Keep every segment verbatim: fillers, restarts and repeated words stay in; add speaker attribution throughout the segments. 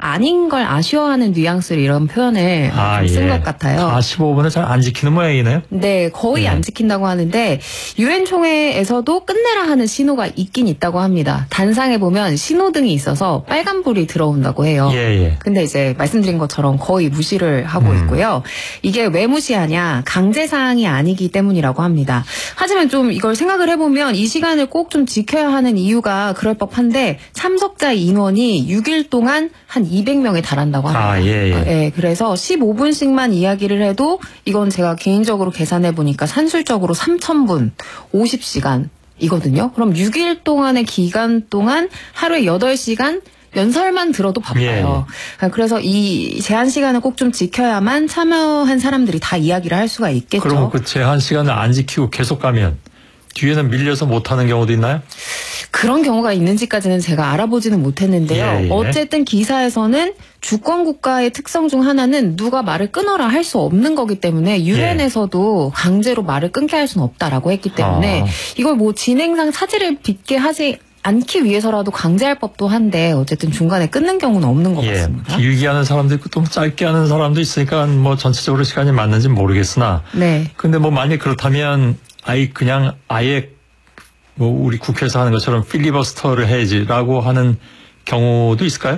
Speaker 1: 아닌 걸 아쉬워하는 뉘앙스로 이런 표현을
Speaker 2: 아,
Speaker 1: 쓴 것
Speaker 2: 예.
Speaker 1: 같아요.
Speaker 2: 다 십오 분을 잘 안 지키는 모양이네요.
Speaker 1: 네, 거의
Speaker 2: 예.
Speaker 1: 안 지킨다고 하는데 유엔 총회에서도 끝내라 하는 신호가 있긴 있다고 합니다. 단상에 보면 신호등이 있어서 빨간불이 들어온다고 해요.
Speaker 2: 예, 예.
Speaker 1: 근데 이제 말씀드린 것처럼 거의 무시를 하고
Speaker 2: 음.
Speaker 1: 있고요. 이게 왜 무시하냐? 강제사항이 아니기 때문이라고 합니다. 하지만 좀 이걸 생각을 해보면 이 시간을 꼭 좀 지켜야 하는 이유가 그럴 법한데 참석자 인원이 육 일 동안 한 이백 명에 달한다고 합니다.
Speaker 2: 아, 예, 예.
Speaker 1: 어, 예, 그래서 십오 분씩만 이야기를 해도 이건 제가 개인적으로 계산해 보니까 산술적으로 삼천 분, 오십 시간 이거든요. 그럼 육 일 동안의 기간 동안 하루에 여덟 시간 연설만 들어도 바빠요. 예, 예. 그래서 이 제한 시간을 꼭 좀 지켜야만 참여한 사람들이 다 이야기를 할 수가 있겠죠.
Speaker 2: 그럼 그 제한 시간을 안 지키고 계속 가면 뒤에는 밀려서 못하는 경우도 있나요?
Speaker 1: 그런 경우가 있는지까지는 제가 알아보지는 못했는데요.
Speaker 2: 예, 예.
Speaker 1: 어쨌든 기사에서는 주권 국가의 특성 중 하나는 누가 말을 끊어라 할 수 없는 거기 때문에 유엔에서도 강제로 말을 끊게 할 수는 없다라고 했기 때문에
Speaker 2: 아.
Speaker 1: 이걸 뭐 진행상 사지를 빚게 하지 않기 위해서라도 강제할 법도 한데 어쨌든 중간에 끊는 경우는 없는 것
Speaker 2: 예,
Speaker 1: 같습니다.
Speaker 2: 길게 하는 사람도 있고 또 짧게 하는 사람도 있으니까 뭐 전체적으로 시간이 맞는지는 모르겠으나
Speaker 1: 네.
Speaker 2: 근데 뭐 만약 그렇다면 아예 그냥 아예 뭐 우리 국회에서 하는 것처럼 필리버스터를 해야지라고 하는 경우도 있을까요?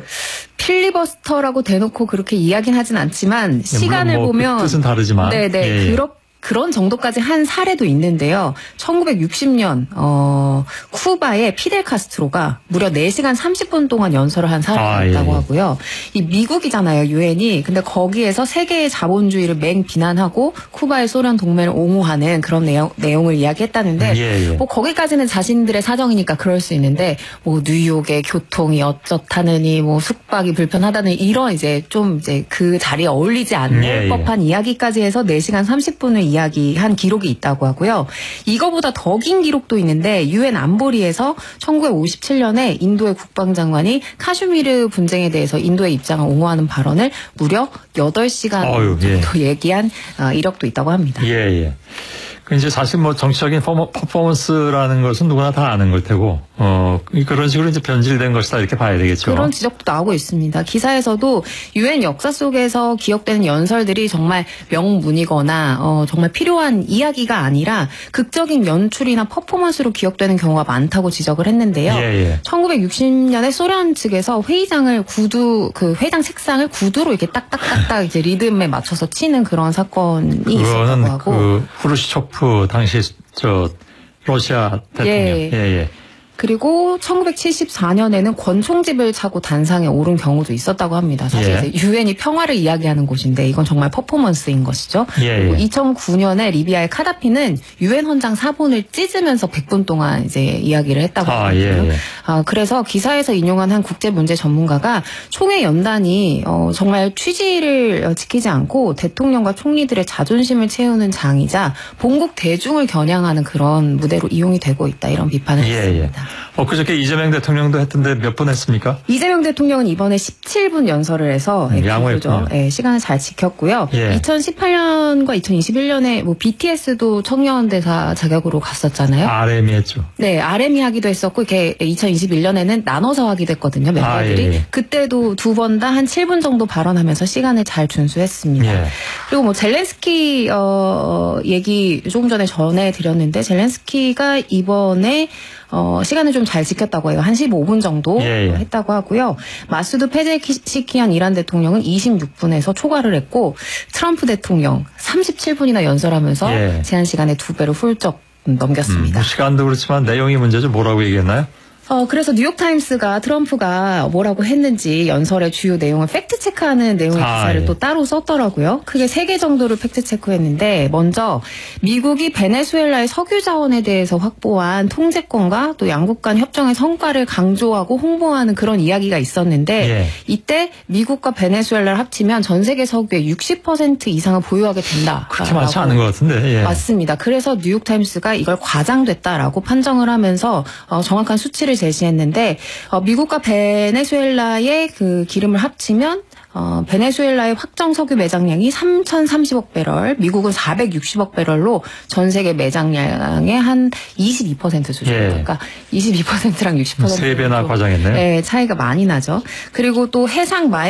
Speaker 1: 필리버스터라고 대놓고 그렇게 이야기는 하진 않지만 시간을
Speaker 2: 물론 뭐
Speaker 1: 보면
Speaker 2: 그 뜻은 다르지만
Speaker 1: 네네
Speaker 2: 예, 예.
Speaker 1: 그렇 그런 정도까지 한 사례도 있는데요. 천구백육십 년 어, 쿠바의 피델 카스트로가 무려 네 시간 삼십 분 동안 연설을 한 사례가
Speaker 2: 아,
Speaker 1: 있다고
Speaker 2: 예, 예.
Speaker 1: 하고요. 이 미국이잖아요, 유엔이. 근데 거기에서 세계의 자본주의를 맹 비난하고 쿠바의 소련 동맹을 옹호하는 그런 내용, 내용을 이야기했다는데
Speaker 2: 예, 예.
Speaker 1: 뭐 거기까지는 자신들의 사정이니까 그럴 수 있는데 뭐 뉴욕의 교통이 어쩌다느니 뭐 숙박이 불편하다는 이런 이제 좀 이제 그 자리에 어울리지 않을
Speaker 2: 예, 예.
Speaker 1: 법한 이야기까지 해서 네 시간 삼십 분을 이야기한 기록이 있다고 하고요. 이거보다 더 긴 기록도 있는데 유엔 안보리에서 천구백오십칠 년에 인도의 국방장관이 카슈미르 분쟁에 대해서 인도의 입장을 옹호하는 발언을 무려 여덟 시간
Speaker 2: 어휴, 예.
Speaker 1: 정도 얘기한 어, 이력도 있다고 합니다.
Speaker 2: 예, 예. 그 이제 사실 뭐 정치적인 퍼포, 퍼포먼스라는 것은 누구나 다 아는 걸 테고, 어, 그런 식으로 이제 변질된 것이다 이렇게 봐야 되겠죠.
Speaker 1: 그런 지적도 나오고 있습니다. 기사에서도 유엔 역사 속에서 기억되는 연설들이 정말 명문이거나 어, 정말 필요한 이야기가 아니라 극적인 연출이나 퍼포먼스로 기억되는 경우가 많다고 지적을 했는데요.
Speaker 2: 예, 예.
Speaker 1: 천구백육십 년에 소련 측에서 회의장을 구두 그 회의장 책상을 구두로 이렇게 딱딱딱딱 이제 리듬에 맞춰서 치는 그런 사건이 있었다고
Speaker 2: 그거는
Speaker 1: 하고.
Speaker 2: 그 후르시초프 당시 저 러시아 대통령.
Speaker 1: 예.
Speaker 2: 예, 예.
Speaker 1: 그리고 천구백칠십사 년에는 권총집을 차고 단상에 오른 경우도 있었다고 합니다. 사실
Speaker 2: 예.
Speaker 1: 이제 유엔이 평화를 이야기하는 곳인데 이건 정말 퍼포먼스인 것이죠.
Speaker 2: 예,
Speaker 1: 그리고
Speaker 2: 예.
Speaker 1: 이천구 년에 리비아의 카다피는 유엔 헌장 사본을 찢으면서 백 분 동안 이제 이야기를 했다고
Speaker 2: 아,
Speaker 1: 하거든요.
Speaker 2: 예, 예.
Speaker 1: 아, 그래서 기사에서 인용한 한 국제문제 전문가가 총회 연단이 어, 정말 취지를 지키지 않고 대통령과 총리들의 자존심을 채우는 장이자 본국 대중을 겨냥하는 그런 무대로 이용이 되고 있다 이런 비판을
Speaker 2: 예, 예.
Speaker 1: 했습니다.
Speaker 2: 엊그저께 이재명 대통령도 했던데 몇 분 했습니까?
Speaker 1: 이재명 대통령은 이번에 십칠 분 연설을 해서
Speaker 2: 음,
Speaker 1: 예,
Speaker 2: 양호했군요.
Speaker 1: 비교적, 예, 시간을 잘 지켰고요.
Speaker 2: 예.
Speaker 1: 이천십팔 년과 이천이십일 년에 뭐 비티에스도 청년대사 자격으로 갔었잖아요.
Speaker 2: 알엠이 했죠.
Speaker 1: 네, 알엠이 하기도 했었고 이렇게 이천이십일 년에는 나눠서 하기도 했거든요. 멤버들이.
Speaker 2: 아, 예, 예.
Speaker 1: 그때도 두 번 다 한 칠 분 정도 발언하면서 시간을 잘 준수했습니다.
Speaker 2: 예.
Speaker 1: 그리고 뭐 젤렌스키 어, 얘기 조금 전에 전해드렸는데 젤렌스키가 이번에 어, 시간을 좀 잘 지켰다고 해요. 한 십오 분 정도
Speaker 2: 예, 예.
Speaker 1: 했다고 하고요. 마수드 페제시키안 이란 대통령은 이십육 분에서 초과를 했고 트럼프 대통령 삼십칠 분이나 연설하면서
Speaker 2: 예.
Speaker 1: 제한 시간의 두 배로 훌쩍 넘겼습니다.
Speaker 2: 음, 시간도 그렇지만 내용이 문제죠. 뭐라고 얘기했나요?
Speaker 1: 어, 그래서 뉴욕타임스가 트럼프가 뭐라고 했는지 연설의 주요 내용을 팩트체크하는 내용의
Speaker 2: 아,
Speaker 1: 기사를
Speaker 2: 예.
Speaker 1: 또 따로 썼더라고요. 크게 세 개 정도를 팩트체크했는데 먼저 미국이 베네수엘라의 석유 자원에 대해서 확보한 통제권과 또 양국 간 협정의 성과를 강조하고 홍보하는 그런 이야기가 있었는데
Speaker 2: 예.
Speaker 1: 이때 미국과 베네수엘라를 합치면 전 세계 석유의 육십 퍼센트 이상을 보유하게 된다.
Speaker 2: 그렇게 많지 않은 것 같은데. 예.
Speaker 1: 맞습니다. 그래서 뉴욕타임스가 이걸 과장됐다라고 판정을 하면서 어, 정확한 수치를 제시했는데 어, 미국과 베네수엘라의 그 기름을 합치면 어, 베네수엘라의 확정 석유 매장량이 삼천삼십억 배럴, 미국은 사백육십억 배럴로 전 세계 매장량의 한 이십이 퍼센트 수준.
Speaker 2: 예.
Speaker 1: 그러니까 이십이 퍼센트랑 육십 퍼센트
Speaker 2: 세 배나 과장했네요.
Speaker 1: 네, 차이가 많이 나죠. 그리고 또 해상 마약